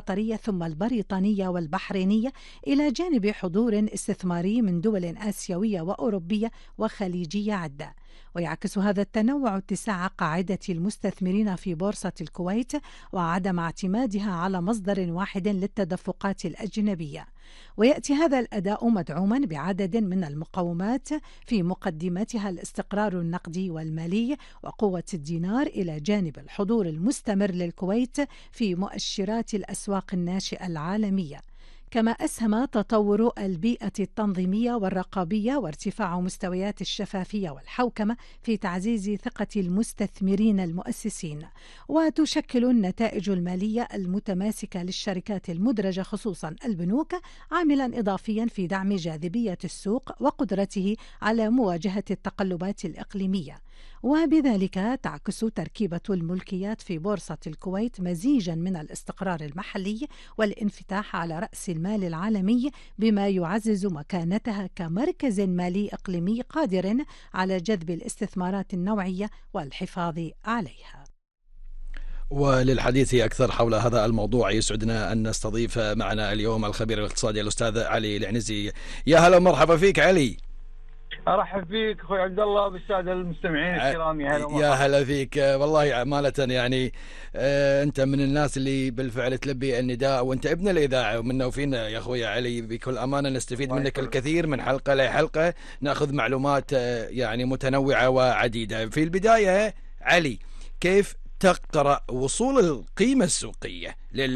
القطرية ثم البريطانية والبحرينية، إلى جانب حضور استثماري من دول آسيوية وأوروبية وخليجية عدة. ويعكس هذا التنوع اتساع قاعدة المستثمرين في بورصة الكويت وعدم اعتمادها على مصدر واحد للتدفقات الأجنبية. ويأتي هذا الأداء مدعوما بعدد من المقومات، في مقدمتها الاستقرار النقدي والمالي وقوة الدينار، إلى جانب الحضور المستمر للكويت في مؤشرات الأسواق الناشئة العالمية. كما أسهم تطور البيئة التنظيمية والرقابية وارتفاع مستويات الشفافية والحوكمة في تعزيز ثقة المستثمرين المؤسسين. وتشكل النتائج المالية المتماسكة للشركات المدرجة خصوصا البنوك عاملا إضافيا في دعم جاذبية السوق وقدرته على مواجهة التقلبات الإقليمية. وبذلك تعكس تركيبة الملكيات في بورصة الكويت مزيجا من الاستقرار المحلي والانفتاح على رأس المال العالمي، بما يعزز مكانتها كمركز مالي إقليمي قادر على جذب الاستثمارات النوعية والحفاظ عليها. وللحديث أكثر حول هذا الموضوع يسعدنا أن نستضيف معنا اليوم الخبير الاقتصادي الأستاذ علي العنزي. يا هلا ومرحبا فيك علي. ارحب فيك اخوي عبد الله بالساده المستمعين الكرام. يا هلا فيك والله عمالة يعني انت من الناس اللي بالفعل تلبي النداء، وانت ابن الاذاعه ومنا وفينا يا اخوي علي. بكل امانه نستفيد منك الكثير من حلقه لحلقه، ناخذ معلومات يعني متنوعه وعديده. في البدايه علي، كيف تقرأ وصول القيمه السوقيه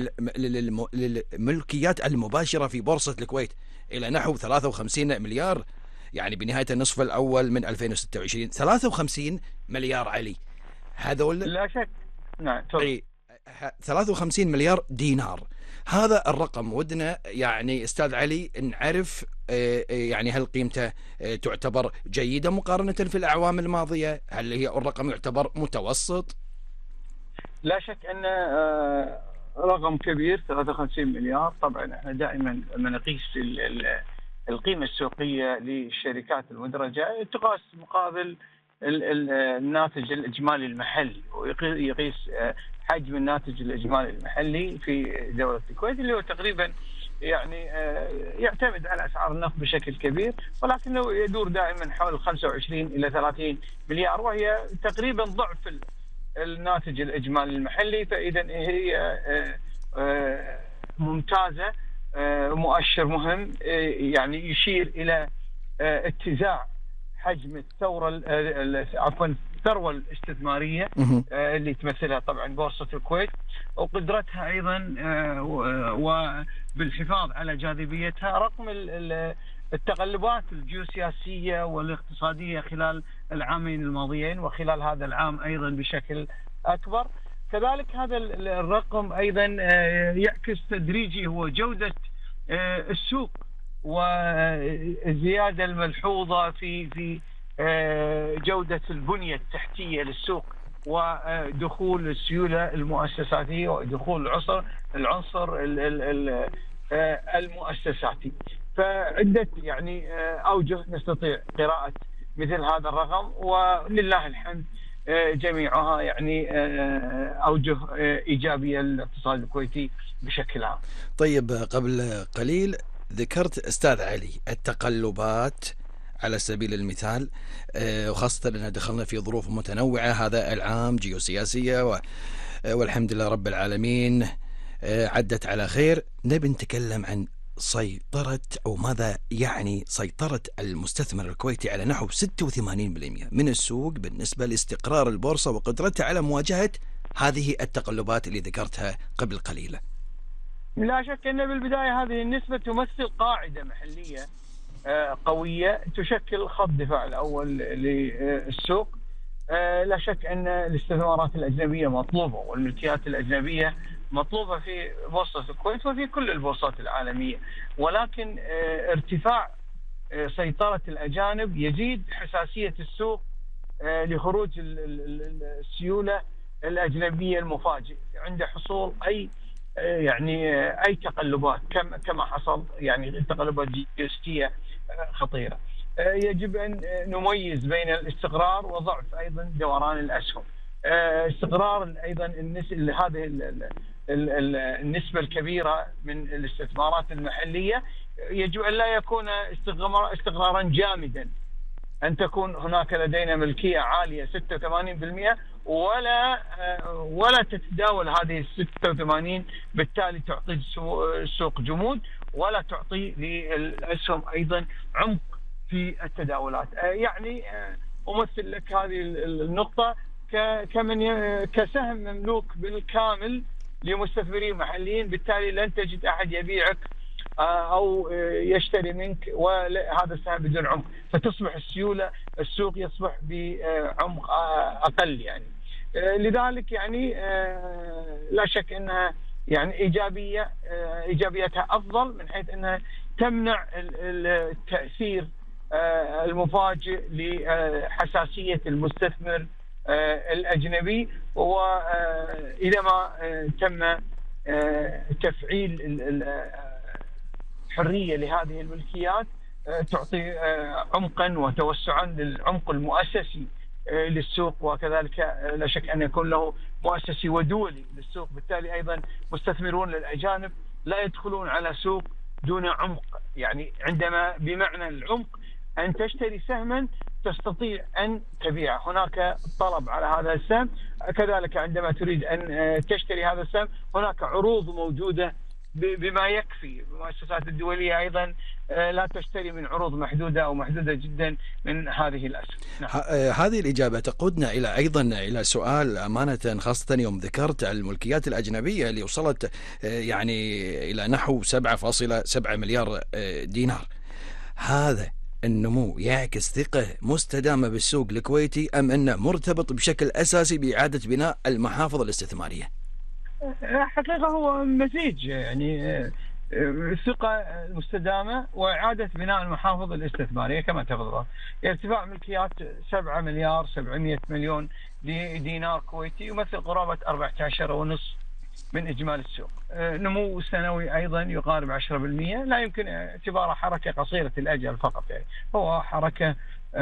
للملكيات المباشره في بورصه الكويت الى نحو 53 مليار، يعني بنهاية النصف الأول من 2026 53 مليار علي؟ هذول لا شك. نعم 53 مليار دينار. هذا الرقم ودنا يعني أستاذ علي نعرف يعني هل قيمته تعتبر جيدة مقارنة في الأعوام الماضية؟ هل هي الرقم يعتبر متوسط؟ لا شك أن رقم كبير 53 مليار. طبعا احنا دائما لما نقيس القيمة السوقية للشركات المدرجة تقاس مقابل الناتج الإجمالي المحلي، ويقيس حجم الناتج الإجمالي المحلي في دولة الكويت اللي هو تقريبا يعني يعتمد على أسعار النفط بشكل كبير، ولكنه يدور دائما حول 25 إلى 30 مليار، وهي تقريبا ضعف الناتج الإجمالي المحلي. فإذا هي ممتازة، مؤشر مهم يعني يشير إلى اتزاع حجم الثروة الاستثمارية اللي تمثلها طبعا بورصة الكويت، وقدرتها أيضا وبالحفاظ على جاذبيتها رغم التقلبات الجيوسياسية والاقتصادية خلال العامين الماضيين وخلال هذا العام أيضا بشكل أكبر. كذلك هذا الرقم أيضا يعكس تدريجي هو جودة السوق والزيادة الملحوظة في جودة البنية التحتية للسوق، ودخول السيولة المؤسساتية ودخول العنصر المؤسساتي. فعدة يعني أوجه نستطيع قراءة مثل هذا الرقم، ولله الحمد جميعها يعني أوجه إيجابية للاقتصاد الكويتي بشكل عام. طيب، قبل قليل ذكرت أستاذ علي التقلبات على سبيل المثال، وخاصة أننا دخلنا في ظروف متنوعة هذا العام جيوسياسية، والحمد لله رب العالمين عدت على خير. نبي نتكلم عن سيطرة أو ماذا يعني سيطرة المستثمر الكويتي على نحو 86% من السوق بالنسبة لاستقرار البورصة وقدرتها على مواجهة هذه التقلبات اللي ذكرتها قبل قليل. لا شك أن بالبداية هذه النسبة تمثل قاعدة محلية قوية تشكل خط دفاع الأول للسوق. لا شك أن الاستثمارات الأجنبية مطلوبة والملكيات الأجنبية مطلوبة في بورصة الكويت وفي كل البورصات العالمية، ولكن ارتفاع سيطرة الأجانب يزيد حساسية السوق لخروج السيولة الأجنبية المفاجئ عند حصول أي تقلبات كما حصل يعني تقلبات جيوسياسية خطيرة. يجب أن نميز بين الاستقرار وضعف أيضا دوران الأسهم. استقرار أيضا هذه النسبة الكبيرة من الاستثمارات المحلية يجب أن لا يكون استقرارا جامدا، أن تكون هناك لدينا ملكية عالية 86% ولا تتداول هذه 86، بالتالي تعطي السوق جمود ولا تعطي للأسهم أيضا عمق في التداولات. يعني أمثل لك هذه النقطة كسهم مملوك بالكامل لمستثمرين محليين، بالتالي لن تجد أحد يبيعك أو يشتري منك وهذا السهم بدون عمق، فتصبح السوق يصبح بعمق أقل يعني. لذلك يعني لا شك أنها يعني إيجابيتها أفضل من حيث أنها تمنع التأثير المفاجئ لحساسية المستثمر الأجنبي، وإذا ما تم تفعيل الحرية لهذه الملكيات تعطي عمقا وتوسعا للعمق المؤسسي للسوق، وكذلك لا شك أن يكون له مؤسسي ودولي للسوق. بالتالي أيضا مستثمرون الأجانب لا يدخلون على سوق دون عمق، يعني عندما بمعنى العمق أن تشتري سهما تستطيع أن تبيعه، هناك طلب على هذا السهم، كذلك عندما تريد أن تشتري هذا السهم هناك عروض موجودة بما يكفي. المؤسسات الدولية أيضا لا تشتري من عروض محدودة أو محدودة جدا من هذه الأسهم. نعم. هذه الإجابة تقودنا أيضا إلى سؤال أمانة، خاصة يوم ذكرت الملكيات الأجنبية اللي وصلت يعني إلى نحو 7.7 مليار دينار. هذا النمو يعكس ثقة مستدامة بالسوق الكويتي أم أنه مرتبط بشكل أساسي بإعادة بناء المحافظ الاستثمارية؟ حقيقة هو مزيج، يعني الثقة المستدامة وإعادة بناء المحافظ الاستثمارية كما تفضل. ارتفاع ملكيات 7 مليار 700 مليون دينار كويتي يمثل قرابة 14.5% من إجمالي السوق. نمو سنوي أيضا يقارب 10%، لا يمكن اعتباره حركة قصيرة الأجل فقط، يعني هو حركة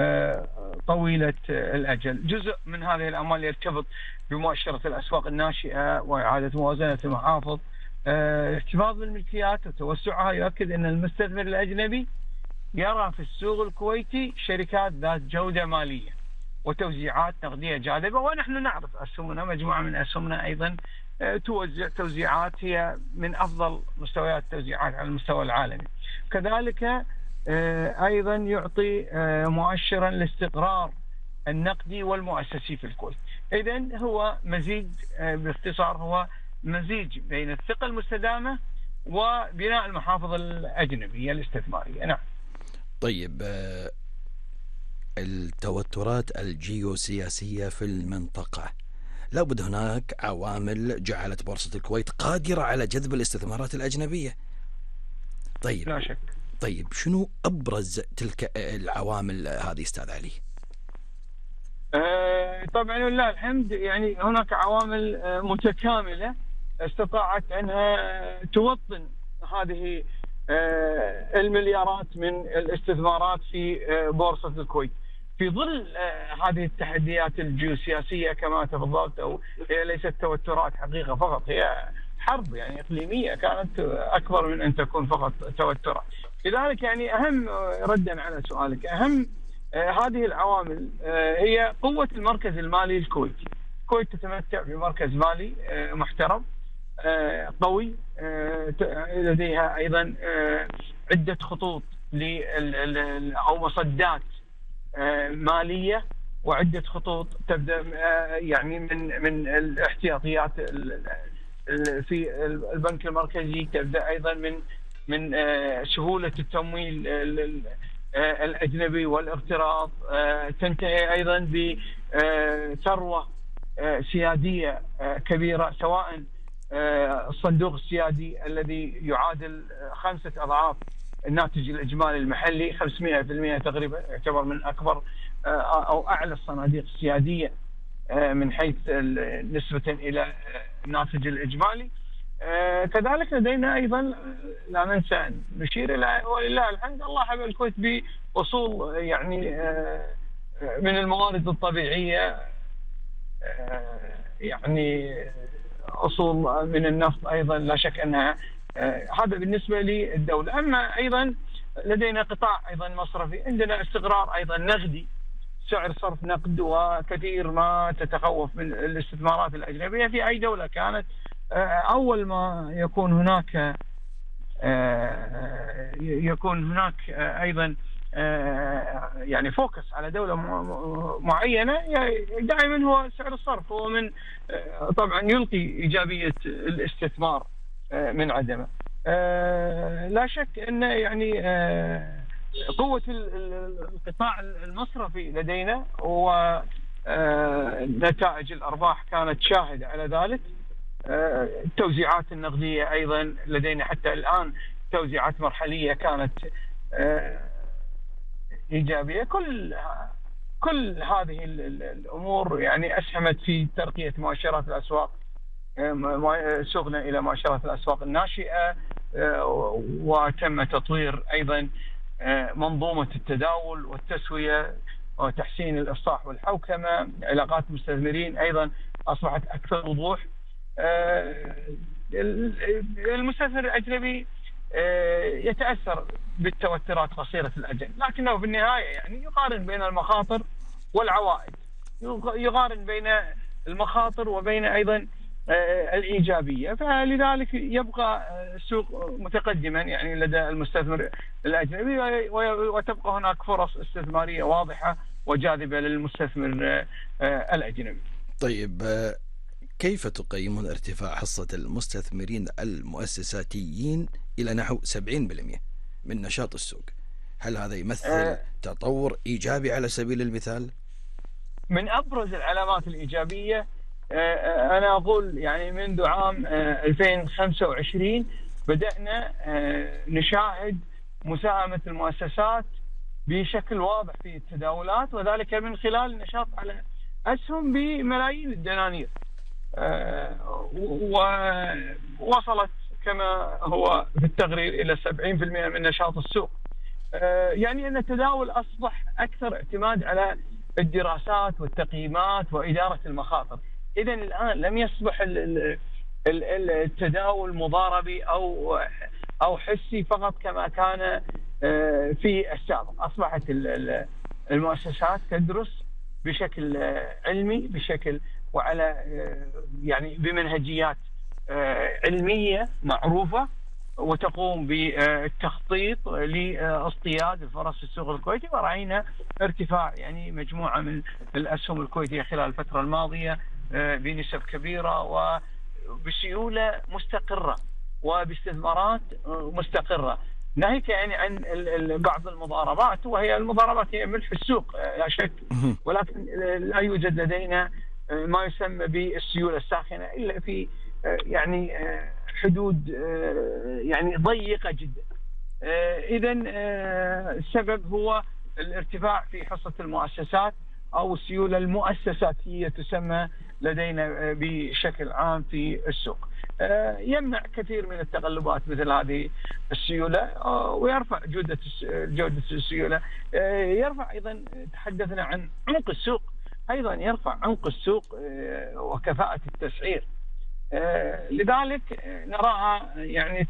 طويلة الأجل. جزء من هذه الأموال يرتبط بمؤشرة الأسواق الناشئة وإعادة موازنة المحافظ. احتفاظ بالملكيات وتوسعها يؤكد أن المستثمر الأجنبي يرى في السوق الكويتي شركات ذات جودة مالية وتوزيعات نقدية جاذبة، ونحن نعرف أسهمنا، مجموعة من أسهمنا أيضا توزع توزيعات هي من أفضل مستويات التوزيعات على المستوى العالمي. كذلك أيضا يعطي مؤشرا لاستقرار النقدي والمؤسسي في الكويت. إذن هو مزيج، باختصار هو مزيج بين الثقة المستدامة وبناء المحافظ الأجنبية الاستثمارية. نعم. طيب، التوترات الجيوسياسية في المنطقة، لابد هناك عوامل جعلت بورصة الكويت قادرة على جذب الاستثمارات الأجنبية. طيب، لا شك. طيب، شنو أبرز تلك العوامل هذه أستاذ علي؟ طبعا لله الحمد، يعني هناك عوامل متكاملة استطاعت أنها توطن هذه المليارات من الاستثمارات في بورصة الكويت في ظل هذه التحديات الجيوسياسية كما تفضلت. أو هي ليست توترات حقيقة فقط، هي حرب يعني إقليمية كانت أكبر من أن تكون فقط توترات. لذلك يعني أهم، ردا على سؤالك، أهم هذه العوامل هي قوة المركز المالي الكويتي. الكويت تتمتع بمركز مالي محترم قوي، لديها أيضا عدة خطوط أو مصدات مالية، وعدة خطوط تبدأ يعني من الاحتياطيات في البنك المركزي، تبدأ أيضا من سهولة التمويل الأجنبي والاقتراض، تنتهي أيضا بثروة سيادية كبيرة، سواء الصندوق السيادي الذي يعادل 5 أضعاف الناتج الإجمالي المحلي، 500% تقريبا، يعتبر من أكبر أو أعلى الصناديق السيادية من حيث نسبة إلى الناتج الإجمالي. كذلك لدينا أيضا لا ننسى نشير إلى، ولله الحمد، الله حب الكويت بوصول يعني من الموارد الطبيعية يعني أصول من النفط أيضا لا شك أنها هذا بالنسبة للدولة. أما أيضا لدينا قطاع أيضا مصرفي، عندنا استقرار أيضا نقدي، سعر صرف نقد، وكثير ما تتخوف من الاستثمارات الأجنبية في أي دولة كانت. أول ما يكون هناك أيضا يعني فوكس على دولة معينة، دائما هو سعر الصرف هو من طبعا يلقي إيجابية الاستثمار من عدمه. لا شك أن يعني قوة القطاع المصرفي لدينا ونتائج الأرباح كانت شاهدة على ذلك. التوزيعات النقدية أيضا لدينا حتى الآن توزيعات مرحلية كانت إيجابية. كل هذه الأمور يعني أسهمت في ترقية مؤشرات الأسواق، سوقنا إلى مؤشرات الأسواق الناشئة، وتم تطوير أيضا منظومة التداول والتسوية وتحسين الإفصاح والحوكمة. علاقات المستثمرين أيضا أصبحت أكثر وضوح. المستثمر الأجنبي يتأثر بالتوترات قصيرة الأجل، لكنه في النهاية يعني يقارن بين المخاطر والعوائد، يقارن بين المخاطر وبين أيضا الإيجابية، فلذلك يبقى السوق متقدما يعني لدى المستثمر الأجنبي، وتبقى هناك فرص استثمارية واضحة وجاذبة للمستثمر الأجنبي. طيب، كيف تقيمون ارتفاع حصة المستثمرين المؤسساتيين إلى نحو 70% من نشاط السوق؟ هل هذا يمثل تطور إيجابي على سبيل المثال؟ من أبرز العلامات الإيجابية أنا أقول يعني منذ عام 2025 بدأنا نشاهد مساهمة المؤسسات بشكل واضح في التداولات، وذلك من خلال النشاط على أسهم بملايين الدنانير، ووصلت كما هو في التقرير إلى 70% من نشاط السوق. يعني أن التداول أصبح أكثر اعتماد على الدراسات والتقييمات وإدارة المخاطر. إذن الآن لم يصبح التداول مضاربي أو حسي فقط كما كان في السابق. أصبحت المؤسسات تدرس بشكل علمي، بشكل وعلى يعني بمنهجيات علمية معروفة، وتقوم بالتخطيط لاصطياد الفرص في السوق الكويتي. ورأينا ارتفاع يعني مجموعة من الأسهم الكويتية خلال الفترة الماضية بنسب كبيرة وبسيولة مستقرة وباستثمارات مستقرة، ناهيك يعني عن بعض المضاربات، وهي المضاربات هي ملح السوق لا شك، ولكن لا يوجد لدينا ما يسمى بالسيولة الساخنة إلا في يعني حدود يعني ضيقة جدا. إذن السبب هو الارتفاع في حصة المؤسسات أو السيولة المؤسساتية تسمى لدينا بشكل عام في السوق. يمنع كثير من التقلبات مثل هذه السيولة ويرفع جودة السيولة. يرفع أيضا، تحدثنا عن عمق السوق، أيضا يرفع عمق السوق وكفاءة التسعير. لذلك نراها يعني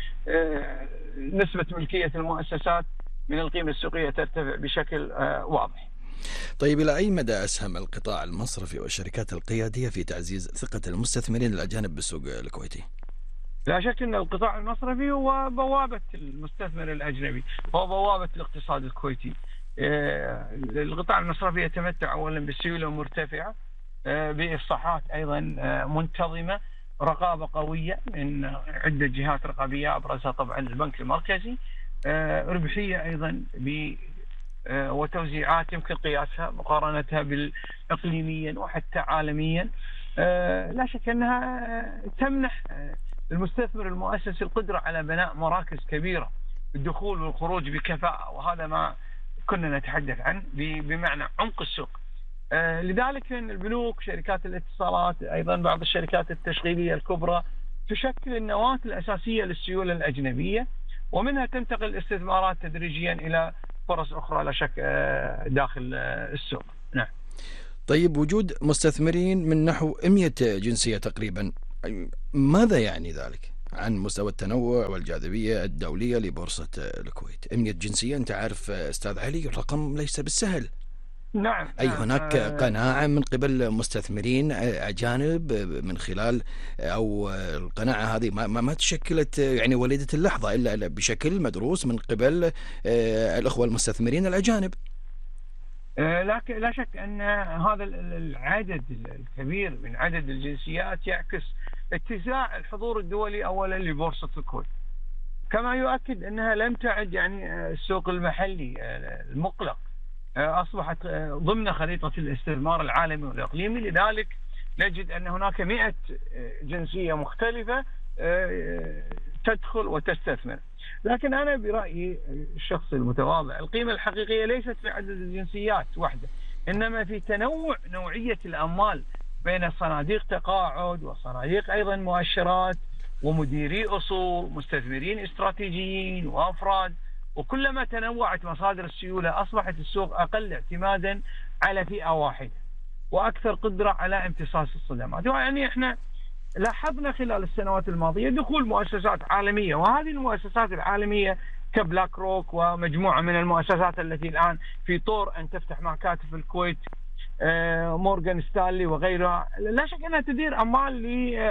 نسبة ملكية المؤسسات من القيمة السوقية ترتفع بشكل واضح. طيب، إلى أي مدى أسهم القطاع المصرفي والشركات القيادية في تعزيز ثقة المستثمرين الأجانب بالسوق الكويتي؟ لا شك أن القطاع المصرفي هو بوابة المستثمر الأجنبي، هو بوابة الاقتصاد الكويتي. القطاع المصرفي يتمتع أولا بسيولة مرتفعة، بإفصاحات أيضا منتظمة، رقابة قوية من عدة جهات رقابية أبرزها طبعا البنك المركزي، ربحية أيضا وتوزيعات يمكن قياسها مقارنتها بالإقليميا وحتى عالميا. لا شك أنها تمنح المستثمر المؤسسي القدرة على بناء مراكز كبيرة، الدخول والخروج بكفاءة، وهذا ما كنا نتحدث عنه بمعنى عمق السوق. لذلك البنوك، شركات الاتصالات، أيضا بعض الشركات التشغيلية الكبرى تشكل النواة الأساسية للسيولة الأجنبية، ومنها تنتقل الاستثمارات تدريجيا إلى فرص أخرى لا شك داخل السوق. نعم. طيب، وجود مستثمرين من نحو 100 جنسية تقريبا ماذا يعني ذلك عن مستوى التنوع والجاذبية الدولية لبورصة الكويت؟ 100 جنسية، أنت عارف أستاذ علي الرقم ليس بالسهل. نعم. أي هناك قناعة من قبل مستثمرين أجانب من خلال، أو القناعة هذه ما تشكلت يعني وليدة اللحظة إلا بشكل مدروس من قبل الأخوة المستثمرين الأجانب. لكن لا شك أن هذا العدد الكبير من عدد الجنسيات يعكس اتساع الحضور الدولي أولا لبورصة الكويت، كما يؤكد أنها لم تعد يعني السوق المحلي المقلق، أصبحت ضمن خريطة الاستثمار العالمي والإقليمي. لذلك نجد أن هناك 100 جنسية مختلفة تدخل وتستثمر. لكن أنا برأيي الشخصي المتواضع، القيمة الحقيقية ليست في عدد الجنسيات وحده، إنما في تنوع نوعية الأموال بين صناديق تقاعد وصناديق أيضا مؤشرات ومديري أصول، مستثمرين استراتيجيين وأفراد. وكلما تنوعت مصادر السيولة أصبحت السوق أقل اعتمادا على فئة واحدة وأكثر قدرة على امتصاص الصدمات. يعني احنا لاحظنا خلال السنوات الماضية دخول مؤسسات عالمية، وهذه المؤسسات العالمية كبلاك روك ومجموعة من المؤسسات التي الآن في طور أن تفتح مكاتب في الكويت، مورغان ستانلي وغيرها، لا شك أنها تدير أموال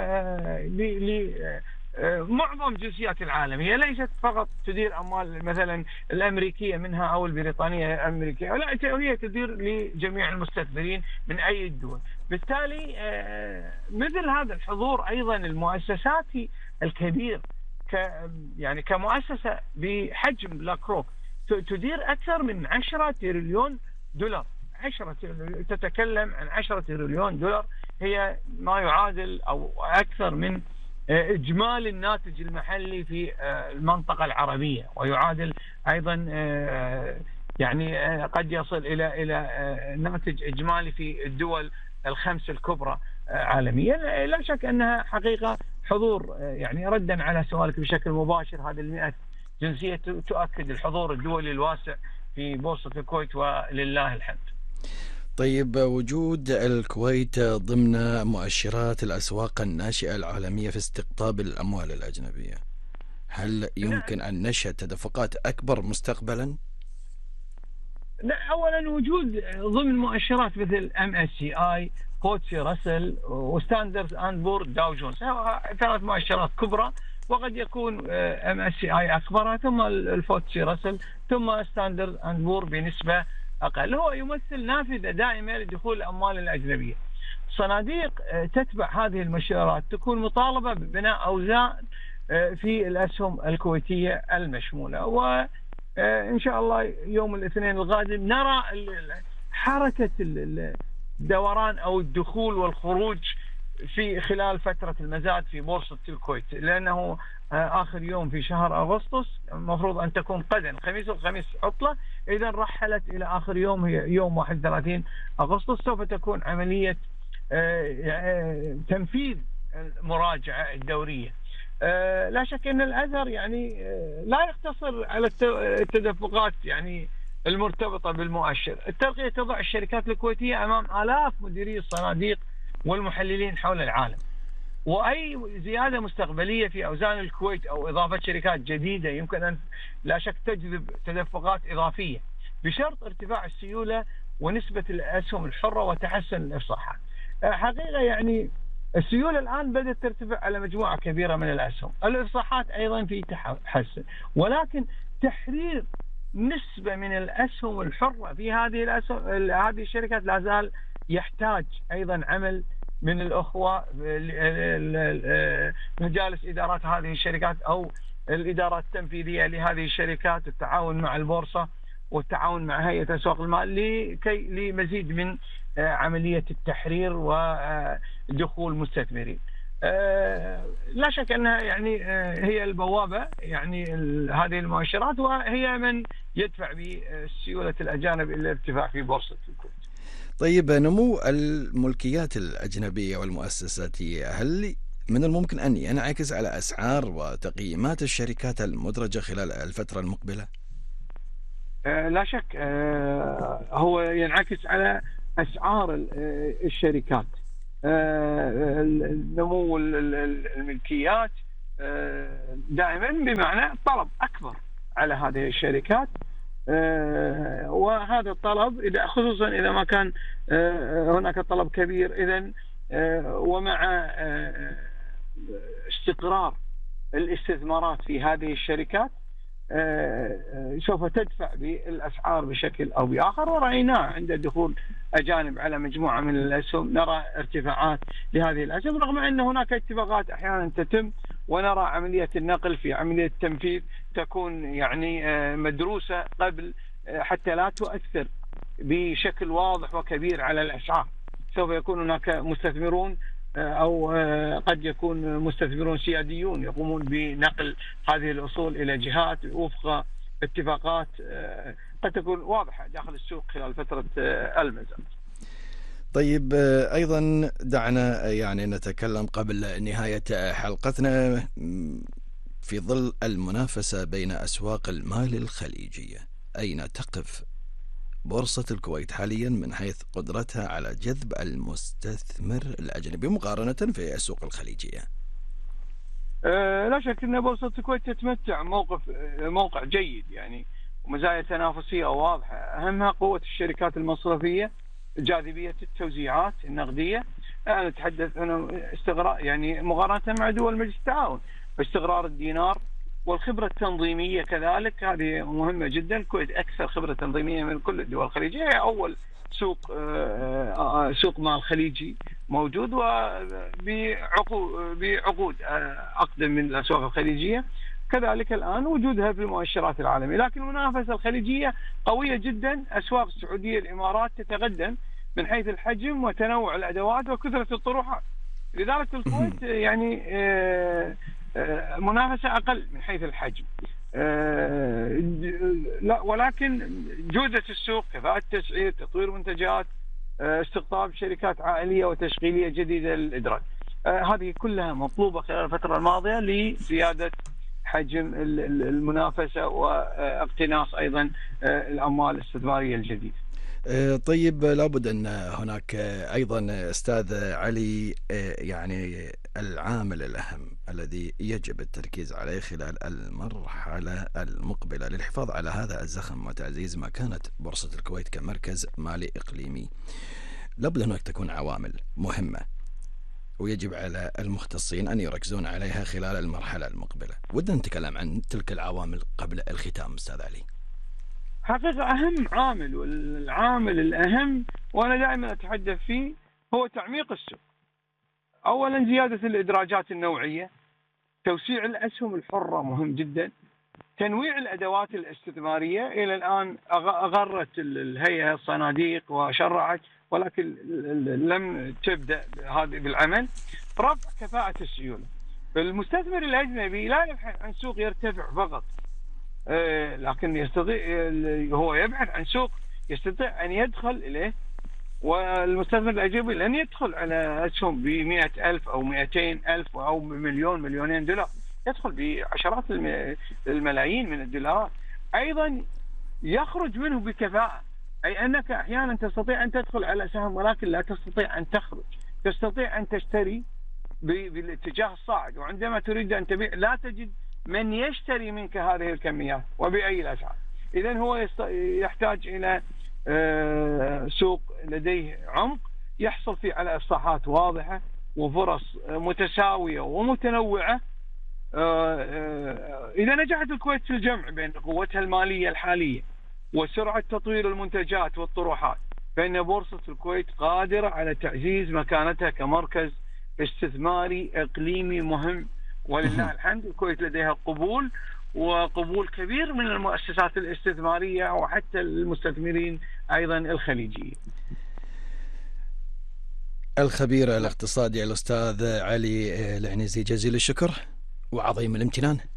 معظم جنسيات العالم. هي ليست فقط تدير أموال مثلا الأمريكية منها أو البريطانية الأمريكية، لا، هي تدير لجميع المستثمرين من أي الدول. بالتالي مثل هذا الحضور أيضا المؤسساتي الكبير يعني كمؤسسة بحجم بلاك روك تدير أكثر من 10 تريليون دولار. تتكلم عن 10 تريليون دولار، هي ما يعادل أو أكثر من إجمالي الناتج المحلي في المنطقة العربية، ويعادل أيضا يعني قد يصل إلى ناتج إجمالي في الدول الخمس الكبرى عالميا. لا شك أنها حقيقة حضور، يعني ردا على سؤالك بشكل مباشر، هذه 100 جنسية تؤكد الحضور الدولي الواسع في بورصة الكويت ولله الحمد. طيب، وجود الكويت ضمن مؤشرات الأسواق الناشئة العالمية في استقطاب الأموال الأجنبية، هل يمكن أن نشهد تدفقات أكبر مستقبلا؟ لا، أولا وجود ضمن مؤشرات مثل MSCI، فوتسي راسل، وستاندرد أند بور، داو جونز، 3 مؤشرات كبرى، وقد يكون MSCI أكبرها، ثم الفوتسي راسل، ثم ستاندرد أند بور بنسبة أقل. هو يمثل نافذة دائمة لدخول الأموال الأجنبية. صناديق تتبع هذه المؤشرات تكون مطالبة ببناء أوزان في الأسهم الكويتية المشمولة، وإن شاء الله يوم الاثنين القادم نرى حركة الدوران أو الدخول والخروج في خلال فترة المزاد في بورصة الكويت، لأنه آخر يوم في شهر أغسطس المفروض أن تكون غدا الخميس عطلة، إذا رحلت إلى آخر يوم هي يوم 31 أغسطس، سوف تكون عملية تنفيذ المراجعة الدورية. لا شك أن الأثر يعني لا يقتصر على التدفقات يعني المرتبطة بالمؤشر. الترقية تضع الشركات الكويتية أمام آلاف مديري الصناديق والمحللين حول العالم، وأي زيادة مستقبلية في أوزان الكويت أو إضافة شركات جديدة يمكن أن لا شك تجذب تدفقات إضافية، بشرط ارتفاع السيولة ونسبة الأسهم الحرة وتحسن الإفصاحات. حقيقة يعني السيولة الآن بدأت ترتفع على مجموعة كبيرة من الأسهم، الإفصاحات أيضا في تحسن، ولكن تحرير نسبة من الأسهم الحرة في هذه الشركات لا زال يحتاج أيضا عمل من الأخوة مجالس إدارات هذه الشركات أو الإدارات التنفيذية لهذه الشركات، التعاون مع البورصة والتعاون مع هيئة أسواق المال لمزيد من عملية التحرير ودخول مستثمرين. لا شك أنها يعني هي البوابة يعني هذه المؤشرات، وهي من يدفع بسيولة الأجانب إلى الارتفاع في بورصة الكويت. طيب، نمو الملكيات الأجنبية والمؤسساتية هل من الممكن أن ينعكس على أسعار وتقييمات الشركات المدرجة خلال الفترة المقبلة؟ لا شك هو ينعكس على أسعار الشركات، نمو الملكيات دائما، بمعنى طلب أكبر على هذه الشركات. وهذا الطلب خصوصا إذا ما كان هناك طلب كبير، إذن ومع استقرار الاستثمارات في هذه الشركات سوف تدفع بالأسعار بشكل أو بآخر. ورأيناه عند دخول أجانب على مجموعة من الأسهم، نرى ارتفاعات لهذه الأسهم رغم أن هناك اتفاقات أحيانا تتم، ونرى عملية النقل في عملية التنفيذ تكون يعني مدروسة قبل حتى لا تؤثر بشكل واضح وكبير على الأسعار. سوف يكون هناك مستثمرون أو قد يكون مستثمرون سياديون يقومون بنقل هذه الأصول إلى جهات وفق اتفاقات قد تكون واضحة داخل السوق خلال فترة المزاد. طيب، أيضا دعنا يعني نتكلم قبل نهاية حلقتنا في ظل المنافسة بين أسواق المال الخليجية، أين تقف بورصة الكويت حاليا من حيث قدرتها على جذب المستثمر الأجنبي مقارنة في السوق الخليجية؟ لا شك أن بورصة الكويت تتمتع موقع جيد يعني، ومزايا تنافسية واضحة، أهمها قوة الشركات المصرفية، جاذبية التوزيعات النقدية. أنا أتحدث هنا استقرار يعني مقارنة مع دول مجلس التعاون، استقرار الدينار والخبرة التنظيمية كذلك، هذه مهمة جدا. الكويت أكثر خبرة تنظيمية من كل الدول الخليجية، هي أول سوق مال خليجي موجود، وبعقود أقدم من الأسواق الخليجية. كذلك الآن وجودها في المؤشرات العالمية، لكن المنافسة الخليجية قوية جدا. أسواق السعودية الإمارات تتقدم من حيث الحجم وتنوع الأدوات وكثرة الطروحات، لذلك الكويت يعني منافسة أقل من حيث الحجم، لا ولكن جودة السوق، كفاءة التسعير، تطوير منتجات، استقطاب شركات عائلية وتشغيلية جديدة للإدراج، هذه كلها مطلوبة خلال الفترة الماضية لزيادة حجم المنافسة واقتناص أيضا الأموال الاستثمارية الجديدة. طيب، لابد أن هناك أيضا أستاذ علي يعني العامل الأهم الذي يجب التركيز عليه خلال المرحلة المقبلة للحفاظ على هذا الزخم وتعزيز مكانة بورصة الكويت كمركز مالي إقليمي. لابد هناك تكون عوامل مهمة ويجب على المختصين أن يركزون عليها خلال المرحلة المقبلة. ودنا نتكلم عن تلك العوامل قبل الختام أستاذ علي. حقيقة أهم عامل، والعامل الأهم وأنا دائما أتحدث فيه، هو تعميق السوق. أولا زيادة الإدراجات النوعية، توسيع الأسهم الحرة مهم جدا، تنويع الأدوات الاستثمارية. إلى الآن أغرت الهيئة الصناديق وشرعت، ولكن لم تبدأ هذه بالعمل. رفع كفاءة السيولة، المستثمر الأجنبي لا يبحث عن سوق يرتفع فقط، لكن يستطيع هو يبحث عن سوق يستطيع أن يدخل إليه. والمستثمر الأجنبي لن يدخل على أسهم ب100,000 أو 200,000 أو بمليون مليونين دولار، يدخل بعشرات الملايين من الدولارات. أيضا يخرج منه بكفاءة، أي أنك أحيانا تستطيع أن تدخل على سهم ولكن لا تستطيع أن تخرج، تستطيع أن تشتري بالاتجاه الصاعد، وعندما تريد أن تبيع لا تجد من يشتري منك هذه الكميات وبأي الأسعار. إذن هو يحتاج إلى سوق لديه عمق يحصل فيه على إصلاحات واضحة وفرص متساوية ومتنوعة. إذا نجحت الكويت في الجمع بين قوتها المالية الحالية وسرعة تطوير المنتجات والطروحات، فإن بورصة الكويت قادرة على تعزيز مكانتها كمركز استثماري إقليمي مهم. ولله الحمد الكويت لديها قبول كبير من المؤسسات الاستثمارية وحتى المستثمرين أيضا الخليجيين. الخبير الاقتصادي الأستاذ علي العنزي، جزيل الشكر وعظيم الامتنان.